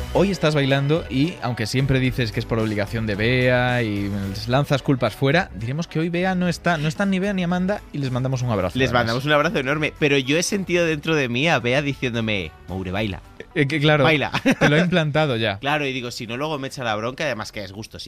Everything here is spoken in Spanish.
hoy estás bailando y, aunque siempre dices que es por obligación de Bea y lanzas culpas fuera, diremos que hoy Bea no están ni Bea ni Amanda y les mandamos un abrazo. Les mandamos un abrazo enorme, pero yo he sentido dentro de mí a Bea diciéndome, Moure, baila. Claro, Baila. te lo he implantado ya. Claro, y digo, si no, luego me echa la bronca, además que es gusto.